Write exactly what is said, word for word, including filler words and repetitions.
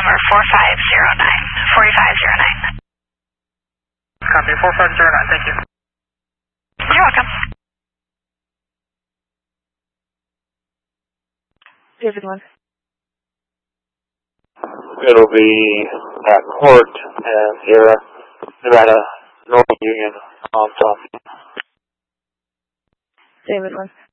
number four five zero nine, forty-five zero nine. Copy, four five zero nine, thank you. You're welcome. David one. It'll be at Court and Sierra Nevada, North Union on top. David one.